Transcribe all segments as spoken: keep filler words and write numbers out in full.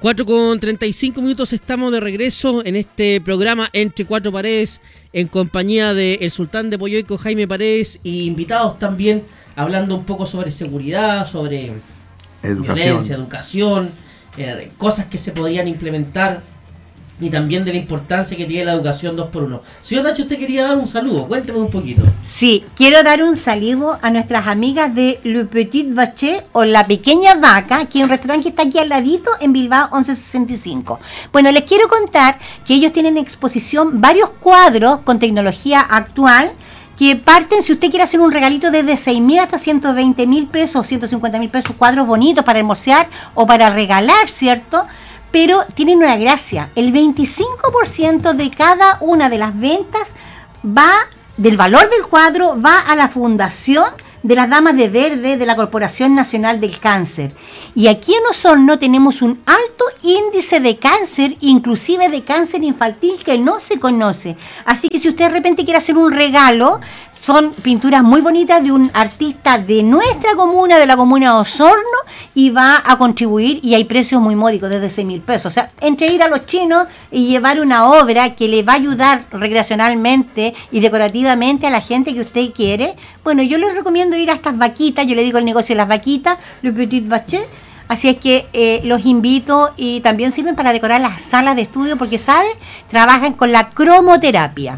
cuatro con treinta y cinco minutos, estamos de regreso en este programa Entre Cuatro Paredes, en compañía de el Sultán de Poyoico, Jaime Paredes, y invitados también, hablando un poco sobre seguridad, sobre educación. violencia, educación, eh, cosas que se podrían implementar, y también de la importancia que tiene la educación dos por uno. Señor Nacho, usted quería dar un saludo, cuénteme un poquito. Sí, quiero dar un saludo a nuestras amigas de Le Petit Vacher, o La Pequeña Vaca, que es un restaurante que está aquí al ladito en Bilbao once sesenta y cinco. Bueno, les quiero contar que ellos tienen en exposición varios cuadros con tecnología actual, que parten, si usted quiere hacer un regalito, desde seis mil hasta ciento veinte mil pesos, ciento cincuenta mil pesos, cuadros bonitos para hermosear o para regalar, ¿cierto? Pero tienen una gracia, el veinticinco por ciento de cada una de las ventas va, del valor del cuadro, va a la fundación de las Damas de Verde de la Corporación Nacional del Cáncer. Y aquí en Osorno tenemos un alto índice de cáncer, inclusive de cáncer infantil, que no se conoce. Así que si usted de repente quiere hacer un regalo, son pinturas muy bonitas de un artista de nuestra comuna, de la comuna de Osorno, y va a contribuir, y hay precios muy módicos, desde seis mil pesos. O sea, entre ir a los chinos y llevar una obra que le va a ayudar recreacionalmente y decorativamente a la gente que usted quiere, bueno, yo les recomiendo ir a estas vaquitas, yo le digo el negocio de las vaquitas, Le Petit Vacher. Así es que eh, los invito, y también sirven para decorar las salas de estudio, porque, ¿sabe? Trabajan con la cromoterapia.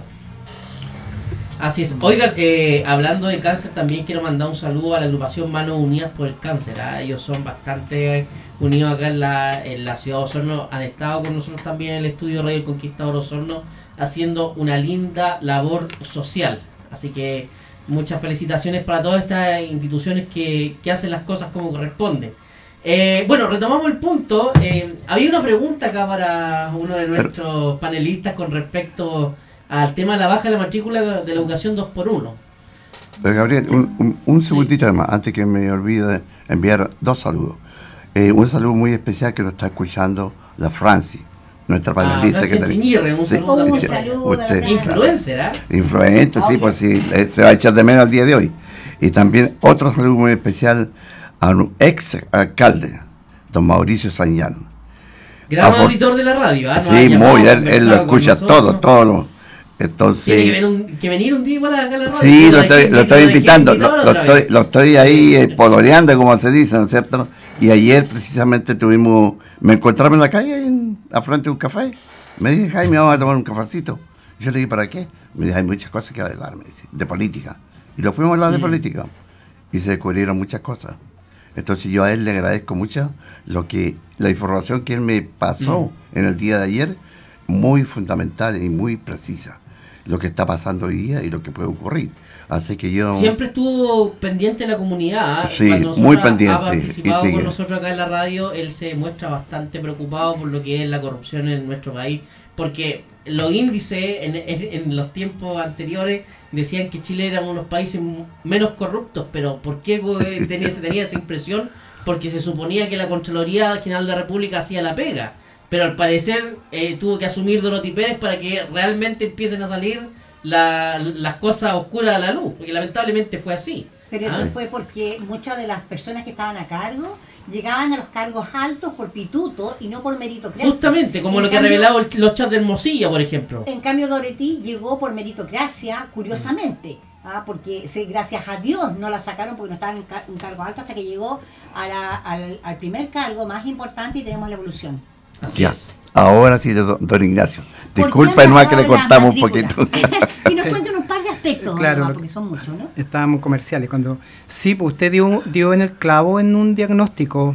Así es. Oigan, eh, hablando de cáncer, también quiero mandar un saludo a la agrupación Manos Unidas por el Cáncer. ¿eh? Ellos son bastante unidos acá en la, en la ciudad de Osorno. Han estado con nosotros también en el estudio Radio El Conquistador Osorno, haciendo una linda labor social. Así que muchas felicitaciones para todas estas instituciones que, que hacen las cosas como corresponden. Eh, bueno, retomamos el punto. Eh, había una pregunta acá para uno de nuestros panelistas con respecto al tema de la baja de la matrícula de la educación dos por uno. Pero Gabriel, un, un, un segundito sí. más, antes que me olvide enviar dos saludos. Eh, un saludo muy especial que lo está escuchando la Franci, nuestra panelista. Ah, que Franci un saludo sí, también. Un saludo. Usted, Influencer, ¿ah? ¿eh? Influencer, sí, Obvio. pues sí, eh, se va a echar de menos el día de hoy. Y también otro saludo muy especial a un ex alcalde, don Mauricio Sañán. Gran Afor- auditor de la radio, ¿ah? ¿eh? Sí, muy, él, él lo escucha todo, todo lo... Entonces, tiene que, ver un, que venir un día para acá a la radio. Sí, lo estoy, lo estoy invitando, lo, lo, lo, estoy, lo estoy ahí eh, pololeando, como se dice, ¿no es cierto? Y ayer precisamente tuvimos, me encontraba en la calle, en, a frente de un café. Me dije, Jaime, vamos a tomar un cafecito. Yo le dije, ¿para qué? Me dijo, hay muchas cosas que hablar, me dice, de política. Y lo fuimos a hablar mm. de política. Y se descubrieron muchas cosas. Entonces yo a él le agradezco mucho lo que, la información que él me pasó mm. en el día de ayer, muy fundamental y muy precisa. Lo que está pasando hoy día y lo que puede ocurrir. Así que yo... Siempre estuvo pendiente de la comunidad. Sí, muy pendiente. Ha participado con nosotros acá en la radio. Él se muestra bastante preocupado por lo que es la corrupción en nuestro país. Porque los índices en, en, en los tiempos anteriores decían que Chile era uno de los países menos corruptos. Pero ¿por qué tenía, se tenía esa impresión? Porque se suponía que la Contraloría General de la República hacía la pega. Pero al parecer eh, tuvo que asumir Dorothy Pérez para que realmente empiecen a salir la, las cosas oscuras a la luz, porque lamentablemente fue así. Pero eso ¿Ah? fue porque muchas de las personas que estaban a cargo llegaban a los cargos altos por pituto y no por meritocracia. Justamente, como en lo que cambio, ha revelado el, los chats de Hermosilla, por ejemplo. En cambio, Dorothy llegó por meritocracia, curiosamente. ¿ah? Porque se, gracias a Dios no la sacaron porque no estaba en car- un cargo alto hasta que llegó a la, al, al primer cargo más importante y tenemos la evolución. Así ya. es. Ahora sí, don, don Ignacio. Disculpa, hermano, que le cortamos un poquito. Y nos cuenten un par de aspectos, claro, nomás, porque son muchos, ¿no? Estábamos comerciales. Cuando sí, pues usted dio, dio en el clavo en un diagnóstico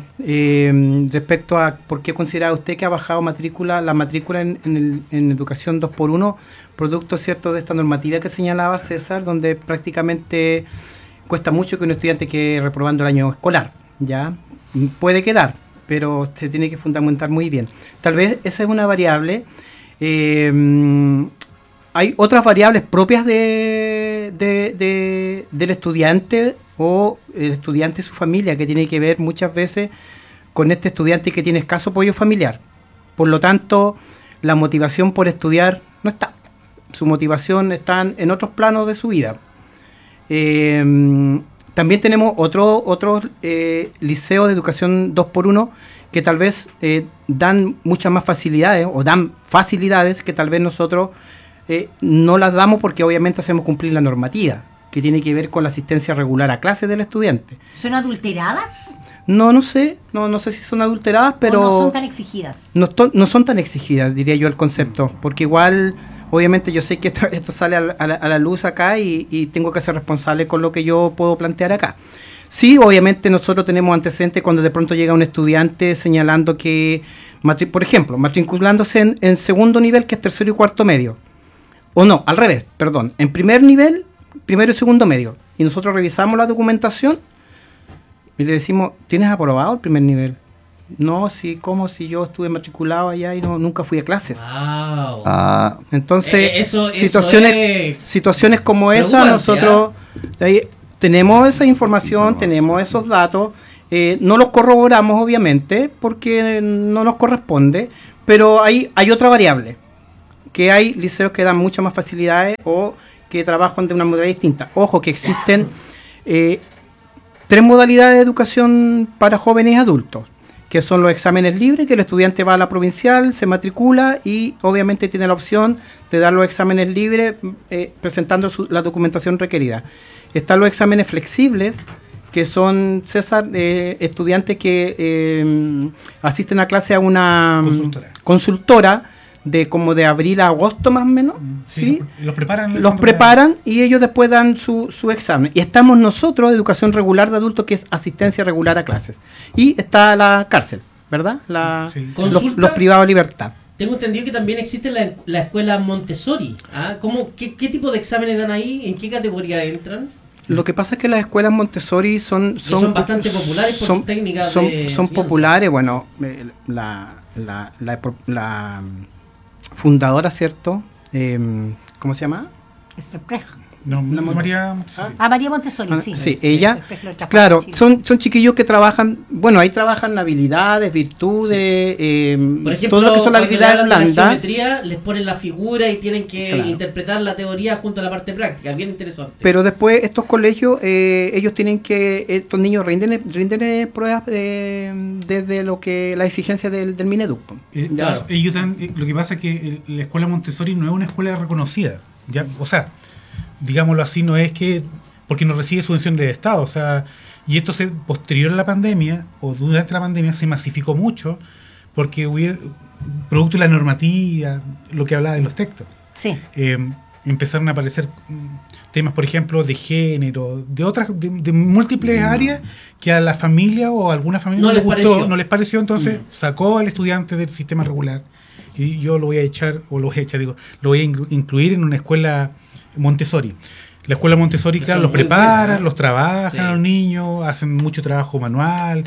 eh, respecto a por qué considera usted que ha bajado matrícula, la matrícula en, en, el, en educación dos por uno, producto cierto de esta normativa que señalaba César, donde prácticamente cuesta mucho que un estudiante quede reprobando el año escolar. Ya puede quedar, pero se tiene que fundamentar muy bien. Tal vez esa es una variable. Eh, hay otras variables propias de, de, de, del estudiante o el estudiante y su familia, que tiene que ver muchas veces con este estudiante que tiene escaso apoyo familiar. Por lo tanto, la motivación por estudiar no está. Su motivación está en otros planos de su vida. Eh, también tenemos otro, otros eh, liceos de educación dos por uno que tal vez eh, dan muchas más facilidades o dan facilidades que tal vez nosotros eh, no las damos porque obviamente hacemos cumplir la normativa, que tiene que ver con la asistencia regular a clases del estudiante. ¿Son adulteradas? No, no sé, no, no sé si son adulteradas, pero... ¿O no son tan exigidas? No, to- no son tan exigidas, diría yo, el concepto, porque igual, obviamente yo sé que esto, esto sale a la, a la- a la luz acá y, y tengo que ser responsable con lo que yo puedo plantear acá. Sí, obviamente nosotros tenemos antecedentes cuando de pronto llega un estudiante señalando que, matri- por ejemplo, matriculándose en, en segundo nivel, que es tercero y cuarto medio. O no, al revés, perdón, en primer nivel, primero y segundo medio. Y nosotros revisamos la documentación y le decimos, ¿tienes aprobado el primer nivel? No, sí, ¿cómo? Si yo estuve matriculado allá y no, nunca fui a clases. Wow. Ah, Entonces, Eh, eso- eso situaciones, es situaciones como esa, preocupante, nosotros ahí tenemos esa información, tenemos esos datos, eh, no los corroboramos obviamente porque no nos corresponde, pero hay, hay otra variable, que hay liceos que dan muchas más facilidades o que trabajan de una modalidad distinta. Ojo que existen eh, tres modalidades de educación para jóvenes y adultos, que son los exámenes libres, que el estudiante va a la provincial, se matricula y obviamente tiene la opción de dar los exámenes libres eh, presentando su- la documentación requerida. Están los exámenes flexibles, que son, César, eh, estudiantes que eh, asisten a clase a una Consultora. consultora de como de abril a agosto más o menos, ¿sí? Los, los preparan. en el Los fondo preparan y ellos después dan su, su examen. Y estamos nosotros, Educación Regular de Adultos, que es asistencia regular a clases. Y está la cárcel, ¿verdad? La, Sí. los, Consulta. los privados de libertad. Tengo entendido que también existe la, la escuela Montessori. ¿Ah? ¿Cómo, qué, ¿Qué tipo de exámenes dan ahí? ¿En qué categoría entran? Lo que pasa es que las escuelas Montessori son... Y son bastante populares por sus técnicas son, de son enseñanza. populares, bueno, eh, la, la, la, la fundadora, ¿cierto? Eh, ¿Cómo se llama? Es el Prej. No, La no, María Montessori. Ah, María Montessori, Ah, sí. sí, ella, el Prej lo trajo claro, a Chile. son, son chiquillos que trabajan, bueno, ahí trabajan habilidades, virtudes, eh, Por ejemplo, todo lo que son las cuando le habilidades hablan de la blandas. geometría, les ponen la figura y tienen que Claro. interpretar la teoría junto a la parte práctica. Es bien interesante. Pero después estos colegios, eh, ellos tienen que, estos niños rinden, rinden eh, pruebas eh, desde lo que la exigencia del, del Mineduc. Eh, Claro. ellos dan- eh, lo que pasa es que el- la escuela Montessori no es una escuela reconocida. ¿Ya? O sea, digámoslo así, no es que porque no recibe subvención del Estado. O sea, y esto se posterior a la pandemia o durante la pandemia se masificó mucho porque hubiera, producto de la normativa, lo que hablaba de los textos. Sí. eh, empezaron a aparecer mm, temas, por ejemplo, de género, de otras, de, de múltiples áreas que a la familia o a alguna familia No no, les les gustó, pareció. no les pareció, entonces Mm. sacó al estudiante del sistema regular y yo lo voy a echar, o lo voy a echar, digo, lo voy a inclu- incluir en una escuela Montessori. La escuela Montessori, Que claro, son los muy preparan, buenas, ¿eh? los trabajan Sí. a los niños, hacen mucho trabajo manual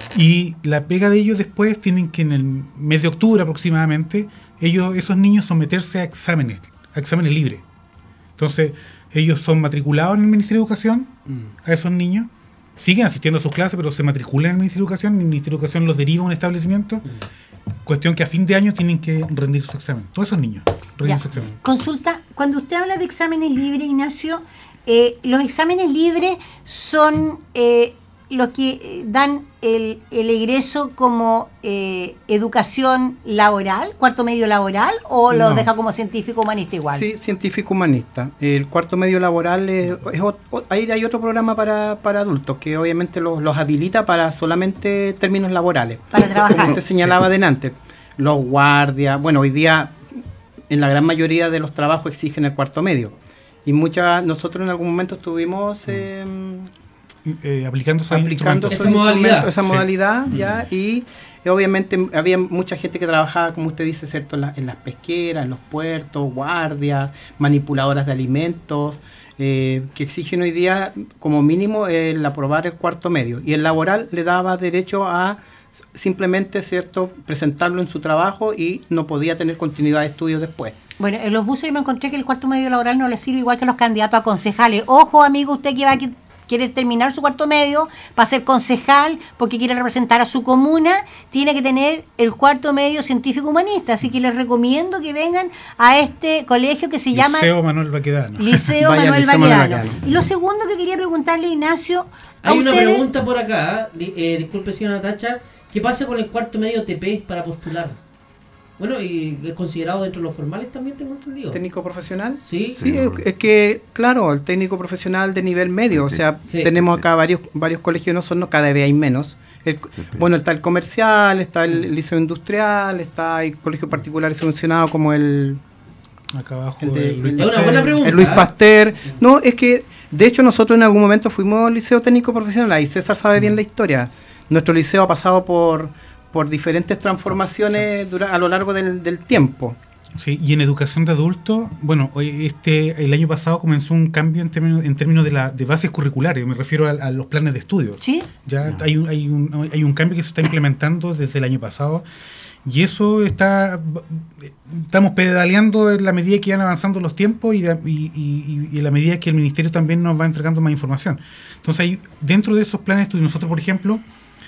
y la pega de ellos después tienen que en el mes de octubre aproximadamente, ellos, esos niños someterse a exámenes, a exámenes libres. Entonces, ellos son matriculados en el Ministerio de Educación, a esos niños, siguen asistiendo a sus clases, pero se matriculan en el Ministerio de Educación, y el Ministerio de Educación los deriva a un establecimiento, cuestión que a fin de año tienen que rendir su examen. Todos esos niños rinden Ya. su examen. Consulta, cuando usted habla de exámenes libres, Ignacio, eh, los exámenes libres son eh, los que eh, dan el, el egreso como eh, educación laboral, cuarto medio laboral, o los No. deja como científico humanista igual. Sí, científico humanista. El cuarto medio laboral, es, es ot- o- ahí hay otro programa para, para adultos que obviamente los, los habilita para solamente términos laborales. Para trabajar. Como usted señalaba adelante, los guardias, bueno, hoy día en la gran mayoría de los trabajos exigen el cuarto medio. Y muchas, nosotros en algún momento estuvimos eh, Eh, aplicando esos aplicando instrumentos. Esa esos modalidad. instrumentos, esa Sí. modalidad, ya, y eh, obviamente había mucha gente que trabajaba, como usted dice, cierto, en, la- en las pesqueras, en los puertos, guardias, manipuladoras de alimentos, eh, que exigen hoy día como mínimo el aprobar el cuarto medio. Y el laboral le daba derecho a simplemente, cierto, presentarlo en su trabajo y no podía tener continuidad de estudios después. Bueno, en los buses yo me encontré que el cuarto medio laboral no le sirve igual que los candidatos a concejales. Ojo, amigo, usted que va a, quiere terminar su cuarto medio para ser concejal, porque quiere representar a su comuna, tiene que tener el cuarto medio científico humanista. Así que les recomiendo que vengan a este colegio que se llama Liceo Manuel Baquedano. Liceo Vaya, Manuel Liceo Manuel Baquedano. Baquedano. Y lo segundo que quería preguntarle, Ignacio, a Hay una ustedes- pregunta por acá, di- eh, disculpe señora Natacha, ¿qué pasa con el cuarto medio T P para postular? Bueno, y es considerado dentro de los formales también, tengo entendido. ¿Técnico profesional? Sí. Sí, es, es que, claro, el técnico profesional de nivel medio, o sea, Sí. tenemos acá varios varios colegios no son, no, cada vez hay menos. El- bueno, está el comercial, está el liceo industrial, está hay colegios particulares subvencionados como el, Acá abajo. el de- el Luis Es una Pasteur. buena pregunta. el Luis ¿eh? Pasteur. No, es que, de hecho, nosotros en algún momento fuimos al liceo técnico profesional, ahí César sabe bien la historia. Nuestro liceo ha pasado por, por diferentes transformaciones dura- a lo largo del, del tiempo. Sí, y en educación de adultos, bueno, hoy- este el año pasado comenzó un cambio en términos en términos de la de bases curriculares, me refiero a, a los planes de estudio. ¿Sí? Ya hay un, hay un hay un cambio que se está implementando desde el año pasado y eso está estamos pedaleando en la medida que van avanzando los tiempos y, de- y, y- y en la medida que el ministerio también nos va entregando más información. Entonces, hay, dentro de esos planes de estudio, nosotros, por ejemplo,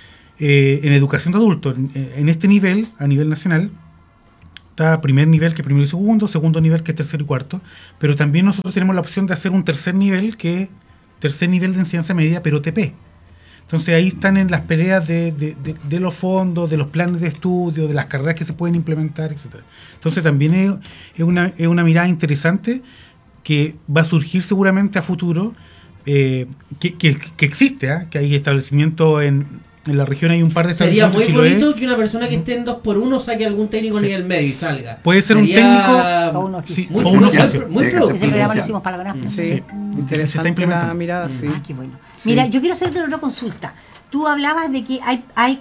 eh, en educación de adultos, en, en este nivel, a nivel nacional, está primer nivel, que es primero y segundo, segundo nivel, que es tercero y cuarto, pero también nosotros tenemos la opción de hacer un tercer nivel, que es tercer nivel de enseñanza media, pero T P. Entonces ahí están en las peleas de, de, de, de los fondos, de los planes de estudio, de las carreras que se pueden implementar, etcétera. Entonces también es, es, una, es una mirada interesante que va a surgir seguramente a futuro, eh, que, que, que existe, ¿eh? Que hay establecimientos en... En la región hay un par de Sería muy establecimientos bonito chiloé. que una persona que esté en dos por uno saque algún técnico a Sí. nivel medio y salga. Puede ser un Sería técnico- O un oficio. Sí, muy, o un muy- oficio. muy Tiene que pro. ser Ese programa lo presencial. hicimos para la CONASPE. Sí, Sí. Se está interesante la implementando. mirada, sí. Ah, qué bueno. Sí. Mira, yo quiero hacerte otra consulta. Tú hablabas de que hay hay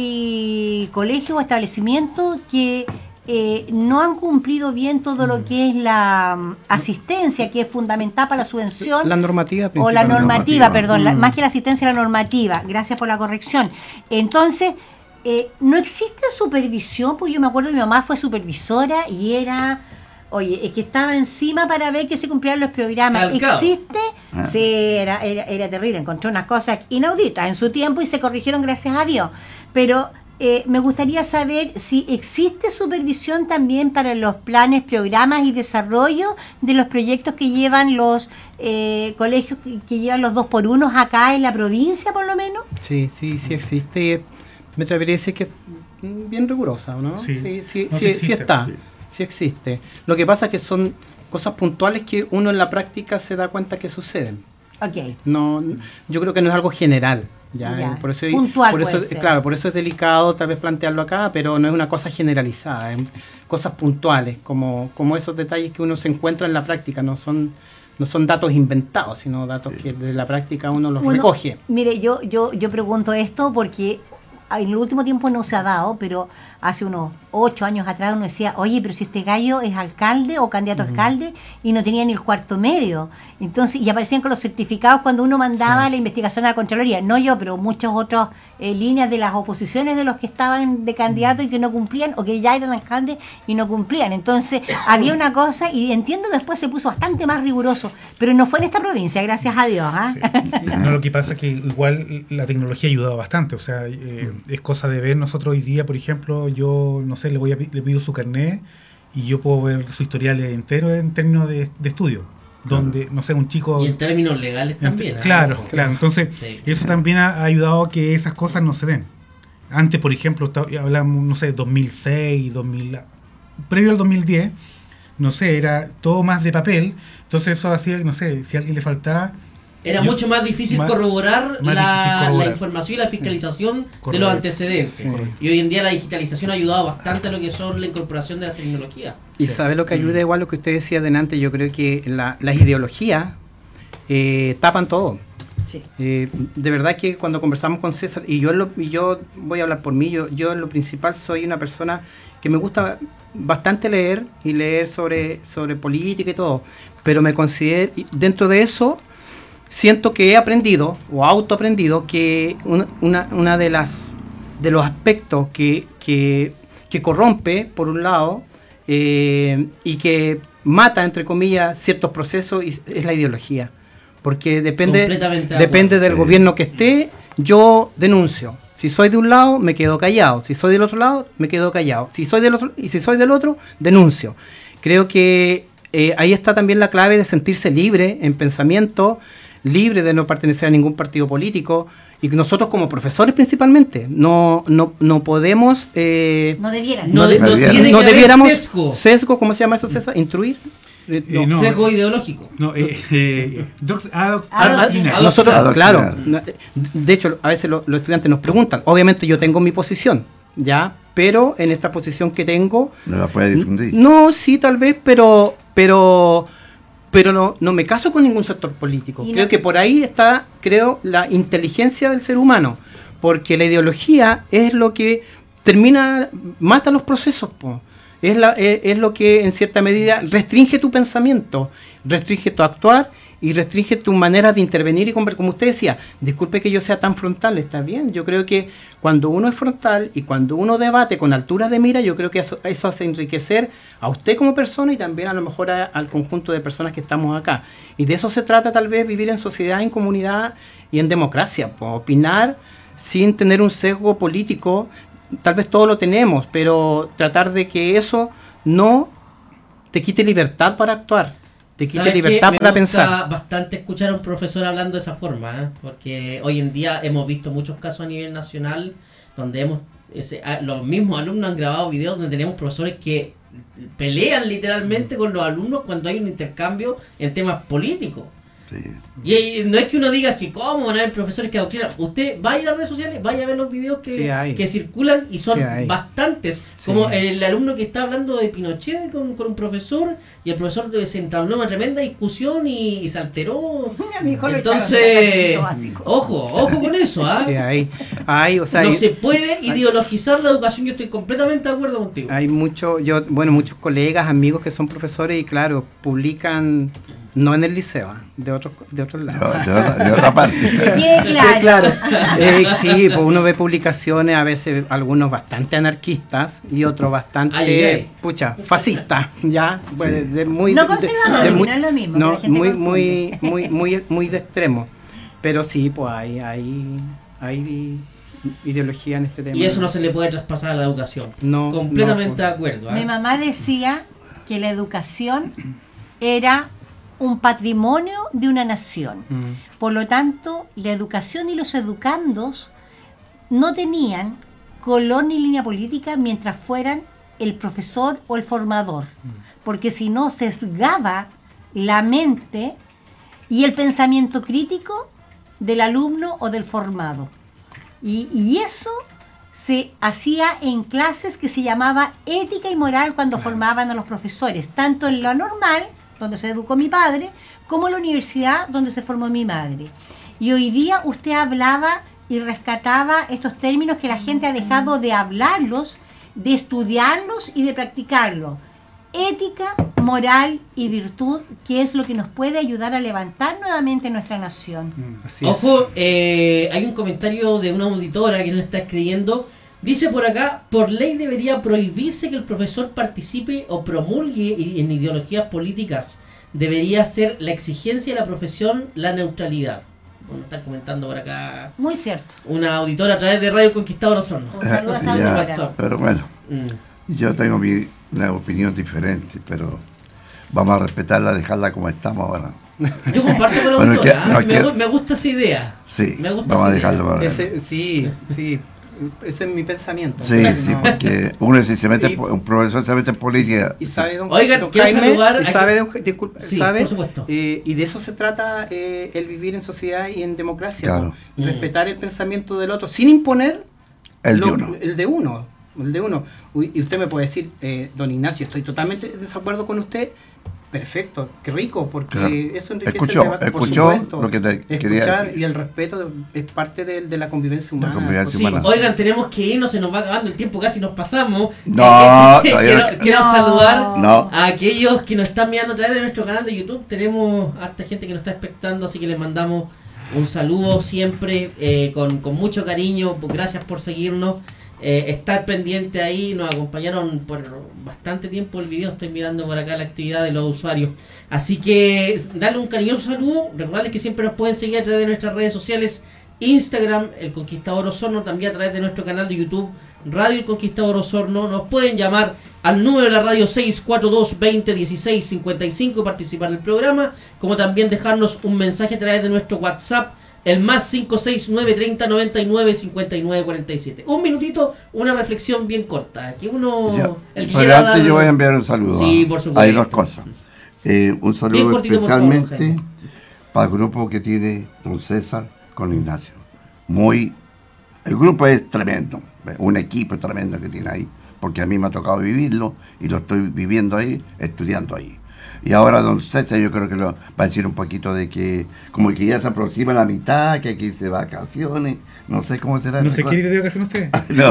hay colegios o establecimientos que eh, no han cumplido bien todo lo que es la mm, asistencia, que es fundamental para la subvención. La normativa O la principalmente. normativa, normativa. perdón, la- Mm. más que la asistencia, la normativa. Gracias por la corrección. Entonces, eh, no existe supervisión, porque yo me acuerdo que mi mamá fue supervisora y era, oye, es que estaba encima para ver que se cumplieran los programas. Talcado. ¿Existe? Ah. Sí, era, era, era terrible. Encontré unas cosas inauditas en su tiempo y se corrigieron, gracias a Dios. Pero eh, me gustaría saber si existe supervisión también para los planes, programas y desarrollo de los proyectos que llevan los eh, colegios que, que llevan los dos por unos acá en la provincia, por lo menos. Sí, sí, sí existe. Me atrevería a decir que es mm, bien rigurosa, ¿no? Sí. sí, sí, No, sí, sí existe. sí está. Sí. Sí existe. Lo que pasa es que son cosas puntuales que uno en la práctica se da cuenta que suceden. Ok. No, yo creo que no es algo general. Ya, Ya. por eso, Puntual por eso puede ser. claro, por eso es delicado tal vez plantearlo acá, pero no es una cosa generalizada, es cosas puntuales, como, como esos detalles que uno se encuentra en la práctica, no son, no son datos inventados, sino datos que de la práctica uno los Bueno, recoge. Mire, yo, yo, yo pregunto esto porque en el último tiempo no se ha dado, pero hace unos ocho años atrás uno decía, oye, pero si este gallo es alcalde o candidato a alcalde y no tenía ni el cuarto medio. Entonces, y aparecían con los certificados cuando uno mandaba la investigación a la Contraloría. No yo, pero muchas otras eh, líneas de las oposiciones de los que estaban de candidato y que no cumplían, o que ya eran alcaldes y no cumplían. Entonces, había una cosa, y entiendo que después se puso bastante más riguroso, pero no fue en esta provincia, gracias a Dios. ¿ah? Sí. No, lo que pasa es que igual la tecnología ha ayudado bastante. O sea, eh, es cosa de ver nosotros hoy día, por ejemplo, yo no sé, le voy a, pi- le pido su carnet y yo puedo ver su historial entero en términos de, de estudio. Donde, no sé, un chico. Y en términos legales también. ¿eh? Claro, Ojo. claro. Entonces, Sí. eso también ha, ha ayudado a que esas cosas no se den. Antes, por ejemplo, ta- hablamos, no sé, dos mil seis, dos mil, previo al dos mil diez, no sé, era todo más de papel. Entonces, eso hacía, no sé, si a alguien le faltaba. Era yo- mucho más difícil más- corroborar, más la, difícil corroborar. la información y la fiscalización de Correcto. los antecedentes. Sí. Y hoy en día la digitalización ha ayudado bastante a lo que son la incorporación de las tecnologías. Y Sí. sabe lo que ayuda igual lo que usted decía delante, yo creo que la- las ideologías eh, tapan todo. Sí. Eh, de verdad que cuando conversamos con César, y yo, en lo- y yo voy a hablar por mí, yo, yo en lo principal soy una persona que me gusta bastante leer y leer sobre, sobre política y todo, pero me considero, y dentro de eso, siento que he aprendido o autoaprendido que una, una, una de las de los aspectos que, que, que corrompe, por un lado, eh, y que mata, entre comillas, ciertos procesos, y es la ideología. Porque depende, Completamente de depende acuerdo. del gobierno que esté, yo denuncio. Si soy de un lado, me quedo callado. Si soy del otro lado, me quedo callado. Si soy del otro, y si soy del otro, denuncio. Creo que eh, ahí está también la clave de sentirse libre en pensamiento, libre de no pertenecer a ningún partido político, y que nosotros como profesores principalmente no, no, no podemos... eh, No debieran. No, de- no Debiera. tiene no que haber debiéramos sesgo. sesgo, ¿cómo se llama eso, César? ¿Instruir? Eh, Eh, no. Sesgo ideológico. No, eh, eh, doc- adoc- Ah, adoctrinar. ah, Nosotros, Adoctrinar. claro, no, de hecho, a veces lo- los estudiantes nos preguntan, obviamente yo tengo mi posición, ¿ya? Pero en esta posición que tengo... No la puede difundir. No, sí, tal vez, pero pero pero no, no me caso con ningún sector político. Y Creo no- que por ahí está, creo, la inteligencia del ser humano, porque la ideología es lo que termina, mata los procesos, po. Es, la, es, es lo que en cierta medida restringe tu pensamiento, restringe tu actuar y restringe tu manera de intervenir y conversar. Como usted decía, disculpe que yo sea tan frontal, está bien. Yo creo que cuando uno es frontal y cuando uno debate con altura de mira, yo creo que eso, eso hace enriquecer a usted como persona y también a lo mejor a- al conjunto de personas que estamos acá. Y de eso se trata tal vez vivir en sociedad, en comunidad y en democracia. Pues, opinar sin tener un sesgo político, tal vez todo lo tenemos, pero tratar de que eso no te quite libertad para actuar. Te quite ¿Sabes qué? libertad Me para gusta pensar. bastante escuchar a un profesor hablando de esa forma, ¿eh? Porque hoy en día hemos visto muchos casos a nivel nacional donde hemos ese, a- los mismos alumnos han grabado videos donde tenemos profesores que pelean literalmente con los alumnos cuando hay un intercambio en temas políticos. Sí. Y eh, no es que uno diga que cómo van a haber profesores que adoctrinan. Usted vaya a las redes sociales, vaya a ver los videos que, Sí hay. que circulan y son Sí hay. bastantes. Sí. Como el alumno que está hablando de Pinochet con, con un profesor y el profesor se entabló una tremenda discusión y, y se alteró. A mi hijo lo Entonces, echaron de quinto básico. ojo, ojo con eso, ¿ah? Sí, hay, hay, o sea, No hay, se puede ideologizar la educación, yo estoy completamente de acuerdo contigo. hay mucho, yo, bueno, muchos colegas, amigos que son profesores y claro, publican, no en el liceo, ¿ah? de otros, de otros De, lados. de otra, de otra parte. Que quede claro. Eh, sí, pues uno ve publicaciones, a veces algunos bastante anarquistas y otros bastante, Ay, ay, ay. pucha, fascistas, ya, pues, de, de muy, No de- conservadores, de que muy- no es lo mismo, no, que la gente muy, confunde. muy, muy, muy, muy de extremo, pero sí, pues hay, hay, hay ideología en este tema. Y eso no se le puede traspasar a la educación. No, completamente no, de acuerdo. ¿ah? Mi mamá decía que la educación era un patrimonio de una nación. Mm. Por lo tanto, la educación y los educandos no tenían color ni línea política mientras fueran el profesor o el formador, porque si no sesgaba la mente y el pensamiento crítico del alumno o del formado. Y, y eso se hacía en clases que se llamaba ética y moral cuando formaban a los profesores, tanto en la normal, donde se educó mi padre, como en la universidad, donde se formó mi madre. Y hoy día usted hablaba y rescataba estos términos que la gente ha dejado de hablarlos, de estudiarlos y de practicarlos. Ética, moral y virtud, que es lo que nos puede ayudar a levantar nuevamente nuestra nación. Mm, así es. Ojo, eh, hay un comentario de una auditora que nos está escribiendo. Dice por acá, por ley debería prohibirse que el profesor participe o promulgue i- en ideologías políticas. Debería ser la exigencia de la profesión la neutralidad. Bueno, están comentando por acá Muy cierto. una auditora a través de Radio Conquistador Osorno. Un saludo a esa Ya, auditora. pero bueno, Mm. yo tengo mi, una opinión diferente, pero vamos a respetarla, dejarla como estamos ahora. Yo comparto con la Bueno, auditora, que- no, ¿ah? me, que- gu- me gusta esa idea. Sí, Me gusta vamos a esa dejarlo idea. para Ese, sí, sí, ese es mi pensamiento. Sí, No. sí, porque uno si se mete, Y- en po- un profesor se mete en política. Y sabe, don, Oigan, don quiero Jaime, saludar y a- sabe, don Ja- disculpa, Sí, sabe, por supuesto. eh, y de eso se trata eh, el vivir en sociedad y en democracia. Claro. ¿no? Mm. Respetar el pensamiento del otro sin imponer El de lo- uno. el de uno. El de uno. Uy, y usted me puede decir, eh, don Ignacio, estoy totalmente en desacuerdo con usted. Perfecto, qué rico, porque Claro. eso enriquece Escuchó, el debate, por escuchó supuesto. lo que te quería Escuchar decir. y el respeto es parte de, de la convivencia humana. convivencia Sí, humana. oigan, tenemos que irnos, se nos va acabando el tiempo, casi nos pasamos. No, Eh, todavía quiero, no. quiero No. saludar No. a aquellos que nos están mirando a través de nuestro canal de YouTube. Tenemos harta gente que nos está expectando, así que les mandamos un saludo siempre eh, con, con mucho cariño. Gracias por seguirnos. eh, estar pendiente ahí. Nos acompañaron por bastante tiempo el video, estoy mirando por acá la actividad de los usuarios. Así que darle un cariñoso saludo, recordarles que siempre nos pueden seguir a través de nuestras redes sociales, Instagram, El Conquistador Osorno, también a través de nuestro canal de YouTube, Radio El Conquistador Osorno. Nos pueden llamar al número de la radio seis cuatro dos, veinte, dieciséis, cincuenta y cinco, participar del programa, como también dejarnos un mensaje a través de nuestro WhatsApp, el más cinco seis nueve, treinta, noventa y nueve, cincuenta y nueve, cuarenta y siete. Un minutito, una reflexión bien corta. Que uno, Yo, el que pero quiera antes dar... yo voy a enviar un saludo. Sí, por supuesto. Hay dos cosas. Eh, un saludo cortito, por favor, especialmente Jaime. para el grupo que tiene don César con Ignacio. Muy, el grupo es tremendo, un equipo tremendo que tiene ahí, porque a mí me ha tocado vivirlo y lo estoy viviendo ahí, estudiando ahí. Y ahora don César yo creo que lo, va a decir un poquito de que como que ya se aproxima la mitad, que hay que irse de vacaciones, no sé cómo será. ¿No esa se cosa. quiere ir de vacaciones usted?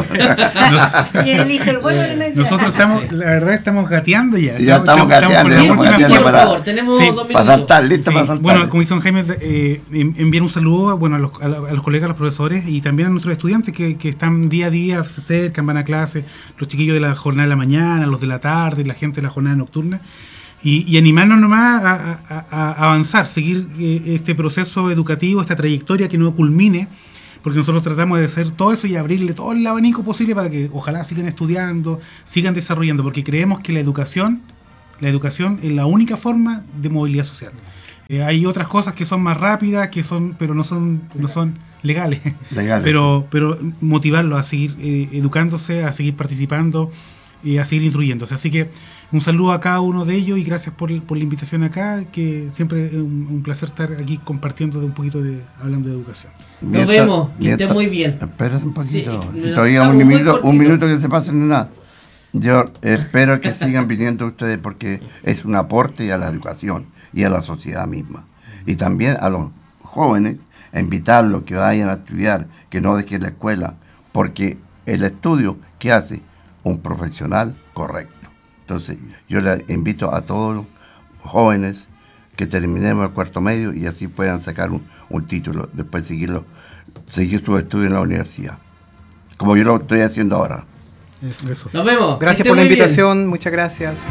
No. Y él dice, el bueno de la- Nosotros estamos, la verdad, estamos gateando ya. Sí, ya estamos gateando, por la ya Bien, estamos última gateando por fuerza. para- favor, tenemos Sí, dos Para minutos. saltar, listo Sí, para saltar. bueno, como dice don Jaime, eh, en- enviar un saludo bueno, a, los, a, la- a los colegas, a los profesores y también a nuestros estudiantes que, que están día a día, se acercan, van a clase, los chiquillos de la jornada de la mañana, los de la tarde, la gente de la jornada nocturna. Y, y animarnos nomás a, a- a- a avanzar, seguir eh, este proceso educativo, esta trayectoria que no culmine, porque nosotros tratamos de hacer todo eso y abrirle todo el abanico posible para que ojalá sigan estudiando, sigan desarrollando, porque creemos que la educación, la educación es la única forma de movilidad social. Eh, hay otras cosas que son más rápidas, que son, pero no son, no son legales. Legales, pero, pero motivarlos a seguir eh, educándose, a seguir participando y a seguir instruyéndose. Así que un saludo a cada uno de ellos y gracias por, por la invitación acá, que siempre es un, un placer estar aquí compartiendo de un poquito de hablando de educación. Nos vemos, que esté muy bien. Espérate un poquito. Sí, si no, todavía estamos un muy minuto, un cortitos. minuto que se pase no es nada. Yo espero que sigan viniendo ustedes porque es un aporte a la educación y a la sociedad misma. Y también a los jóvenes, a invitarlos que vayan a estudiar, que no dejen la escuela, porque el estudio, ¿qué hace? Un profesional correcto. Entonces, yo les invito a todos los jóvenes que terminemos el cuarto medio y así puedan sacar un, un título, después seguirlo, seguir su estudio en la universidad, como yo lo estoy haciendo ahora. Eso. Eso. Nos vemos. que Gracias esté por la muy bien. invitación, muchas gracias.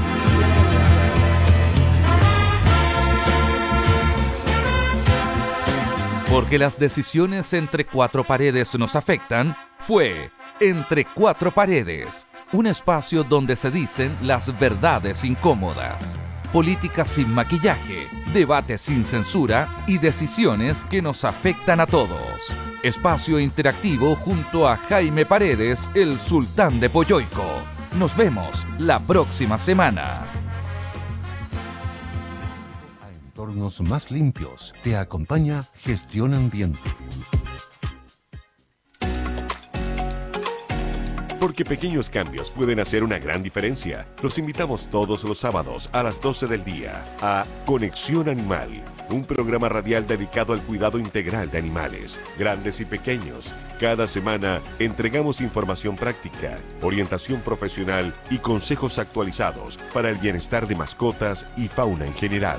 Porque las decisiones entre cuatro paredes nos afectan, fue Entre Cuatro Paredes, un espacio donde se dicen las verdades incómodas. Política sin maquillaje, debate sin censura y decisiones que nos afectan a todos. Espacio interactivo junto a Jaime Paredes, el sultán de Poyoico. Nos vemos la próxima semana. A entornos más limpios, te acompaña Gestión Ambiente. Porque pequeños cambios pueden hacer una gran diferencia. Los invitamos todos los sábados a las doce del día a Conexión Animal, un programa radial dedicado al cuidado integral de animales, grandes y pequeños. Cada semana entregamos información práctica, orientación profesional y consejos actualizados para el bienestar de mascotas y fauna en general.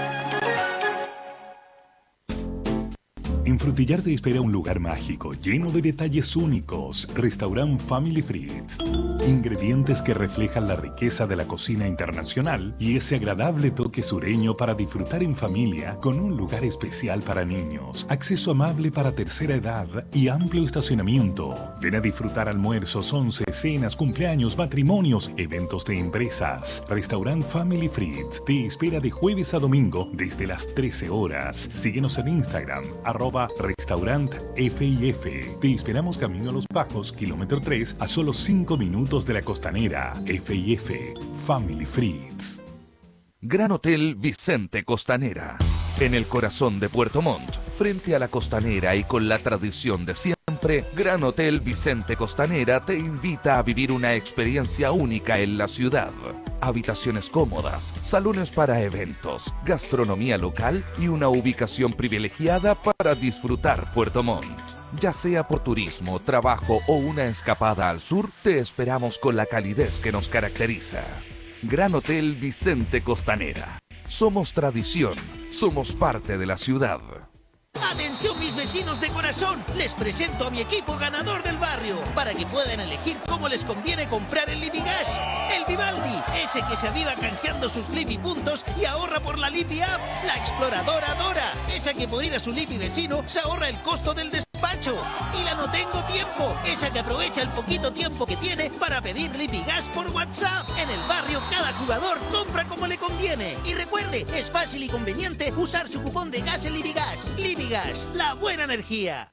En Frutillar te espera un lugar mágico, lleno de detalles únicos. Restaurant Family Fritz. Ingredientes que reflejan la riqueza de la cocina internacional y ese agradable toque sureño para disfrutar en familia con un lugar especial para niños. Acceso amable para tercera edad y amplio estacionamiento. Ven a disfrutar almuerzos, once, cenas, cumpleaños, matrimonios, eventos de empresas. Restaurant Family Fritz te espera de jueves a domingo desde las trece horas. Síguenos en Instagram, arroba Restaurant F I F. Te esperamos camino a Los Bajos, kilómetro tres, a solo cinco minutos de la Costanera. F I F, Family Fritz. Gran Hotel Vicente Costanera. En el corazón de Puerto Montt, frente a la costanera y con la tradición de siempre, Gran Hotel Vicente Costanera te invita a vivir una experiencia única en la ciudad. Habitaciones cómodas, salones para eventos, gastronomía local y una ubicación privilegiada para disfrutar Puerto Montt. Ya sea por turismo, trabajo o una escapada al sur, te esperamos con la calidez que nos caracteriza. Gran Hotel Vicente Costanera. Somos tradición, somos parte de la ciudad. Atención mis vecinos de corazón, les presento a mi equipo ganador del barrio para que puedan elegir cómo les conviene comprar el Lipigas. El Vivaldi, ese que se aviva canjeando sus Lipi puntos y ahorra por la Lipi App. La exploradora Dora, esa que por ir a su Lipi vecino se ahorra el costo del despacho. Y la no tengo tiempo, esa que aprovecha el poquito tiempo que tiene para pedir Lipigas por WhatsApp. En el barrio cada jugador compra como le conviene. Y recuerde, es fácil y conveniente usar su cupón de gas en Lipigas. Lipigas, la buena energía.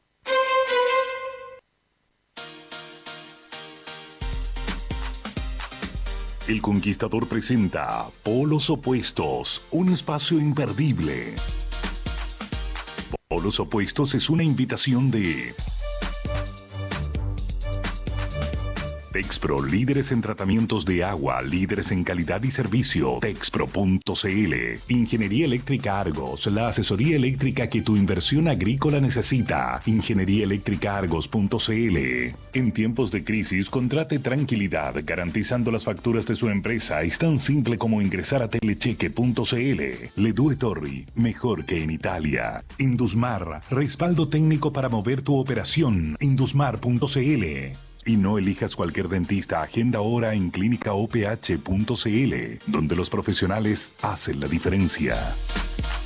El Conquistador presenta Polos Opuestos, un espacio imperdible. Polos Opuestos es una invitación de Texpro, líderes en tratamientos de agua, líderes en calidad y servicio. Texpro punto c l. Ingeniería Eléctrica Argos, la asesoría eléctrica que tu inversión agrícola necesita. Ingeniería Eléctrica Argos punto c l. En tiempos de crisis, contrate tranquilidad garantizando las facturas de su empresa. Es tan simple como ingresar a telecheque punto c l. Le Due Torri, mejor que en Italia. Indusmar, respaldo técnico para mover tu operación. Indusmar punto c l. Y no elijas cualquier dentista, agenda ahora en clínica o p h punto c l, donde los profesionales hacen la diferencia.